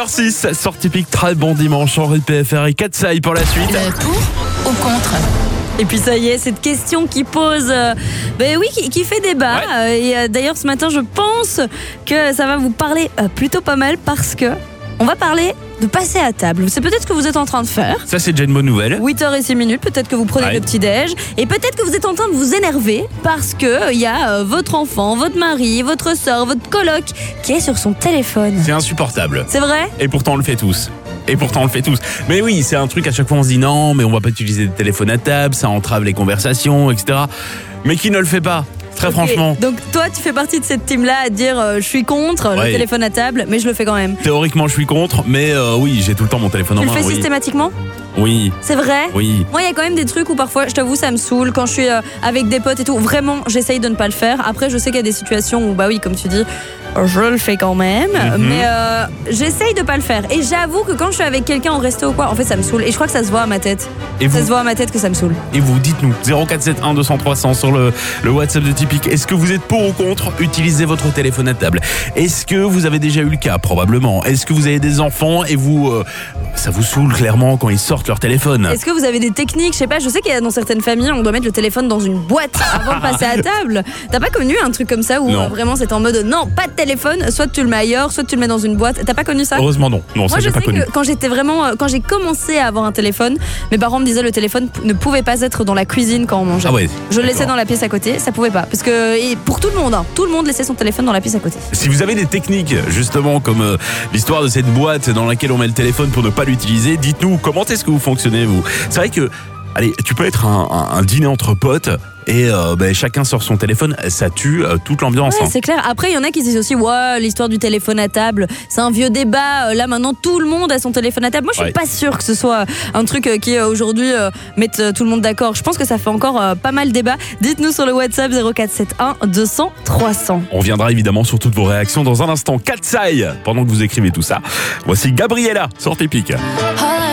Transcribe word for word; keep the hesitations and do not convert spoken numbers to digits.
heures six, sortie pique, très bon dimanche, Henri P F R et Katsai pour la suite. Le pour ou contre? Et puis ça y est, cette question qui pose, euh, ben oui, qui, qui fait débat. Ouais. Euh, et euh, d'ailleurs ce matin, je pense que ça va vous parler euh, plutôt pas mal parce que on va parler de passer à table. C'est peut-être ce que vous êtes en train de faire. Ça, c'est déjà une bonne nouvelle. huit heures six minutes, peut-être que vous prenez Ouais. le petit-déj et peut-être que vous êtes en train de vous énerver parce que il y a euh, votre enfant, votre mari, votre soeur, votre coloc qui est sur son téléphone. C'est insupportable. C'est vrai? Et pourtant, on le fait tous. Et pourtant, on le fait tous. Mais oui, c'est un truc, à chaque fois, on se dit non, mais on va pas utiliser des téléphones à table, ça entrave les conversations, et cetera. Mais qui ne le fait pas? Très Ok. franchement. Donc toi, tu fais partie de cette team-là à dire euh, je suis contre Ouais. le téléphone à table, mais je le fais quand même. Théoriquement, je suis contre, mais euh, oui, j'ai tout le temps mon téléphone en Tu le main. fais oui. systématiquement? Oui, C'est vrai? oui. Moi, il y a quand même des trucs où parfois, je t'avoue, ça me saoule. Quand je suis euh, avec des potes et tout, vraiment, j'essaye de ne pas le faire. Après, je sais qu'il y a des situations où, bah oui, comme tu dis, je le fais quand même. Mhm. Mais euh, j'essaye de pas le faire. Et j'avoue que quand je suis avec quelqu'un en resto ou quoi, en fait, ça me saoule. Et je crois que ça se voit à ma tête. Et Ça vous, se voit à ma tête que ça me saoule. et vous dites-nous, zéro quatre sept un deux cents trois cents sur le, le WhatsApp de Typique. Est-ce que vous êtes pour ou contre utiliser votre téléphone à table? Est-ce que vous avez déjà eu le cas? Probablement. Est-ce que vous avez des enfants et vous, euh, ça vous saoule clairement quand ils sortent leur téléphone? Est-ce que vous avez des techniques? Je sais pas, je sais qu'il y a dans certaines familles, on doit mettre le téléphone dans une boîte avant de passer à table. T'as pas connu un truc comme ça où Non. euh, vraiment c'est en mode non, pas de téléphone, soit tu le mets ailleurs, soit tu le mets dans une boîte. T'as pas connu ça? Heureusement non. Non, ça Moi, je j'ai pas sais connu. que quand j'étais vraiment, euh, quand j'ai commencé à avoir un téléphone, mes parents me disaient le téléphone p- ne pouvait pas être dans la cuisine quand on mangeait. Ah ouais. Je le laissais d'accord. dans la pièce à côté, ça pouvait pas. Parce que, et pour tout le monde, hein, tout le monde laissait son téléphone dans la pièce à côté. Si vous avez des techniques, justement, comme euh, l'histoire de cette boîte dans laquelle on met le téléphone pour ne pas l'utiliser, dites-nous comment est-ce que vous fonctionnez, vous. C'est vrai que, allez, tu peux être un, un- un dîner entre potes et euh, ben, chacun sort son téléphone, ça tue euh, toute l'ambiance. Ouais, hein. c'est clair. Après, il y en a qui disent aussi, ouais, l'histoire du téléphone à table, c'est un vieux débat. Euh, Là, maintenant, tout le monde a son téléphone à table. Moi, je suis Ouais. pas sûre que ce soit un truc euh, qui, euh, aujourd'hui, euh, mette euh, tout le monde d'accord. Je pense que ça fait encore euh, pas mal débat. Dites-nous sur le WhatsApp zéro quatre sept un deux cents trois cents. On reviendra évidemment sur toutes vos réactions dans un instant. Katsai, pendant que vous écrivez tout ça. Voici Gabriella sur Typique.